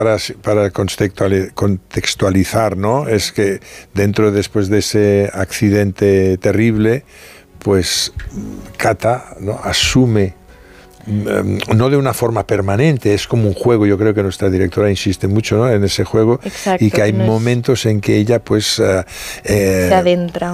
Para contextualizar, ¿no? Es que después de ese accidente terrible, pues Kata, ¿no?, asume, no de una forma permanente, es como un juego. Yo creo que nuestra directora insiste mucho, ¿no?, en ese juego. Exacto, y que hay momentos en que ella pues se adentra,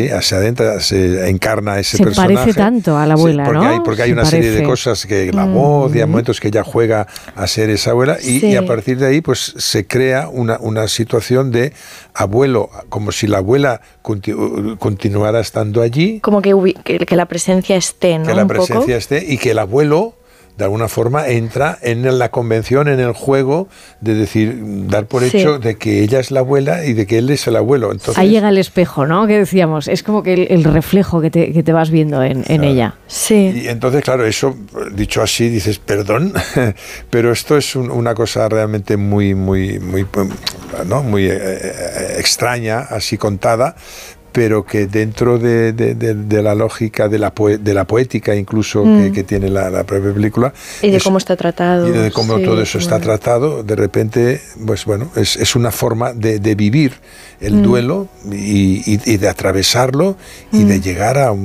se encarna a ese personaje. Se parece tanto a la abuela, ¿no? Porque hay una serie de cosas, que la voz, y hay momentos que ella juega a ser esa abuela, y a partir de ahí pues se crea una situación de abuelo, como si la abuela continuara estando allí, como que la presencia esté, ¿no? Que la presencia esté, y que el abuelo de alguna forma entra en la convención, en el juego de decir, dar por hecho de que ella es la abuela y de que él es el abuelo. Entonces, ahí llega el espejo, ¿no?, que decíamos, es como que el reflejo que te vas viendo en ella. Sí. Y entonces, claro, eso, dicho así, dices, perdón, pero esto es una cosa realmente muy, muy, muy, ¿no?, muy extraña, así contada, pero que dentro de la lógica de la poética incluso que tiene la propia película, y de cómo está tratado, y de cómo todo eso está tratado, de repente, pues bueno, es una forma de vivir el duelo y de atravesarlo y de llegar a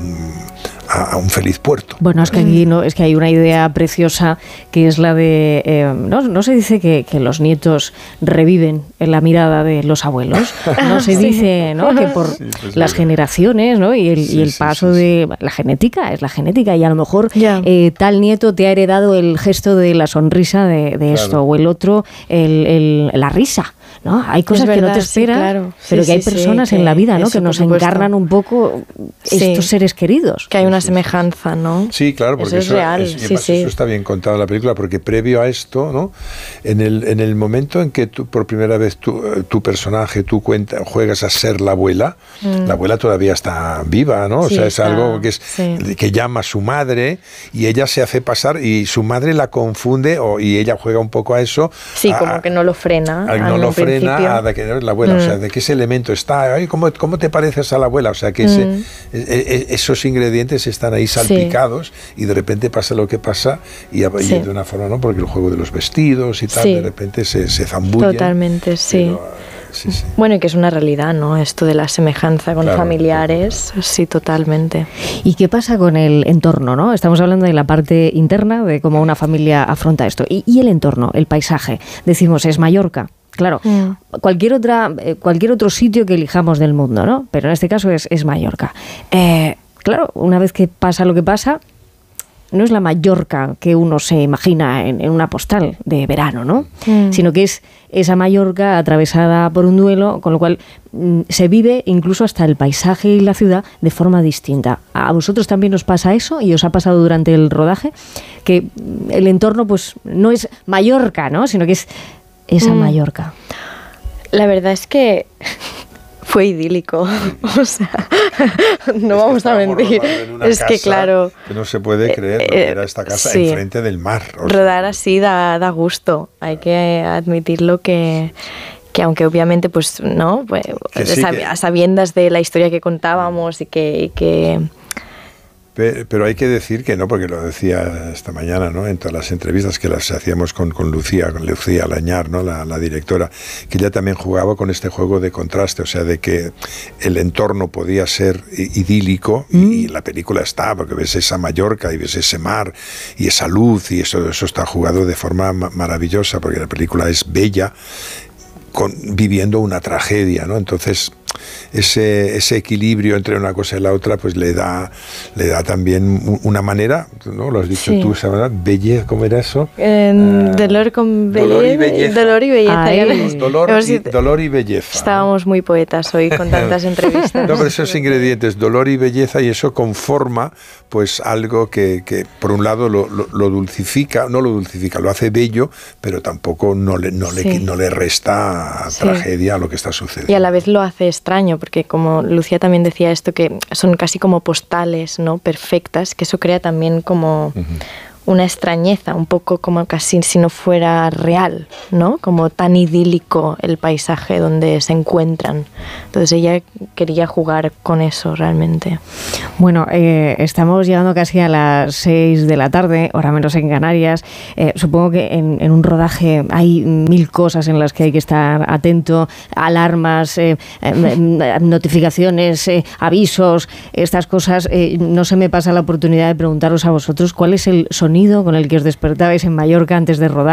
un feliz puerto. Bueno, es que aquí es que hay una idea preciosa, que es la de no se dice que los nietos reviven en la mirada de los abuelos, no se dice, ¿no?, que por las generaciones, ¿no?, y el paso de la genética, es la genética, y a lo mejor tal nieto te ha heredado el gesto de la sonrisa de esto, o el otro la risa, ¿no? Hay cosas que no te esperas, pero que hay personas en la vida, ¿no?, que nos encarnan un poco estos seres queridos. Que hay una semejanza, ¿no? Sí, claro, porque eso es real. Eso está bien contado en la película, porque previo a esto, ¿no?, en el momento en que tú, por primera vez tu personaje, juegas a ser la abuela todavía está viva, ¿no? O sea, es algo que llama a su madre, y ella se hace pasar, y su madre la confunde, y ella juega un poco a eso. Sí, como que no lo frena. No lo frena a de que es la abuela, o sea, de que ese elemento está, ay, ¿cómo te pareces a la abuela? O sea, que esos ingredientes están ahí salpicados, y de repente pasa lo que pasa, y de una forma, ¿no?, porque el juego de los vestidos y tal, de repente se zambullen. Totalmente, pero, bueno, y que es una realidad, ¿no?, esto de la semejanza con familiares, sí, totalmente. ¿Y qué pasa con el entorno, no? Estamos hablando de la parte interna, de cómo una familia afronta esto. Y el entorno, el paisaje. Decimos, es Mallorca. Claro, cualquier otro sitio que elijamos del mundo, ¿no? Pero en este caso es Mallorca. Claro, una vez que pasa lo que pasa, no es la Mallorca que uno se imagina en una postal de verano, ¿no? Sino que es esa Mallorca atravesada por un duelo, con lo cual se vive incluso hasta el paisaje y la ciudad de forma distinta. ¿A vosotros también os pasa eso y os ha pasado durante el rodaje? Que el entorno pues no es Mallorca, ¿no?, sino que es esa Mallorca. La verdad es que fue idílico, o sea, no vamos a mentir. Es que claro, que no se puede creer, ¿no?, que era esta casa enfrente del mar. Rodar así da gusto. Hay que admitirlo que aunque obviamente pues no, pues, a sabiendas de la historia que contábamos y que pero hay que decir que no, porque lo decía esta mañana, ¿no?, en todas las entrevistas que las hacíamos con Lucía Lañar, ¿no?, la directora, que ella también jugaba con este juego de contraste, o sea, de que el entorno podía ser idílico, y la película está, porque ves esa Mallorca y ves ese mar y esa luz, y eso está jugado de forma maravillosa, porque la película es bella, viviendo una tragedia, ¿no? Entonces ese equilibrio entre una cosa y la otra pues le da también una manera, ¿no? Lo has dicho tú, ¿sabes? Belleza, ¿cómo era eso? Dolor con belleza. Dolor y belleza. Dolor y belleza. Estábamos muy poetas hoy con tantas entrevistas. No, pero esos ingredientes, dolor y belleza, y eso conforma pues algo que por un lado lo dulcifica, no lo dulcifica, lo hace bello, pero tampoco no le resta tragedia a lo que está sucediendo. Y a la vez lo hace extraño, porque como Lucía también decía esto, que son casi como postales, ¿no?, perfectas, que eso crea también como una extrañeza, un poco como casi si no fuera real, ¿no? Como tan idílico el paisaje donde se encuentran. Entonces ella quería jugar con eso realmente. Bueno, estamos llegando casi a las 6 de la tarde, hora menos en Canarias. Supongo que en un rodaje hay 1000 cosas en las que hay que estar atento, alarmas, notificaciones, avisos, estas cosas. No se me pasa la oportunidad de preguntaros a vosotros cuál es el sonido con el que os despertabais en Mallorca antes de rodar.